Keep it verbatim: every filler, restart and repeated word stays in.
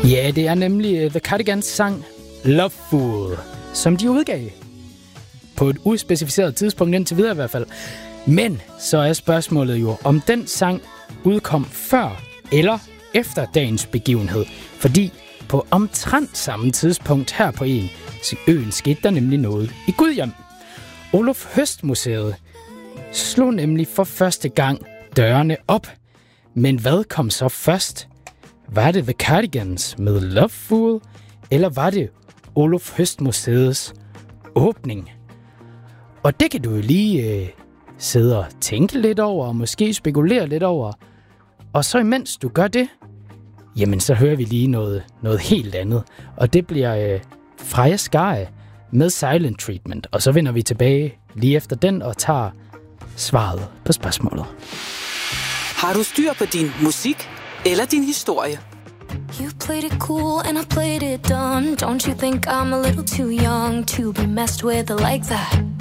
Ja, det er nemlig The Cardigans sang Love Fool, som de udgav på et uspecificeret tidspunkt indtil videre i hvert fald. Men så er spørgsmålet jo, om den sang udkom før eller efter dagens begivenhed. Fordi på omtrent samme tidspunkt her på en øen skete der nemlig noget i Gudhjem. Oluf Høst Museet slog nemlig for første gang dørene op. Men hvad kom så først? Var det The Cardigans med Love Fool, eller var det Oluf Høst Museets åbning? Og det kan du jo lige øh, sidde og tænke lidt over, og måske spekulere lidt over. Og så imens du gør det, jamen så hører vi lige noget, noget helt andet. Og det bliver øh, Freja Skare med Silent Treatment. Og så vender vi tilbage lige efter den og tager svaret på spørgsmålet. Har du styr på din musik eller din historie? You played it cool and I played it dumb. Don't you think I'm a little too young to be messed with like that?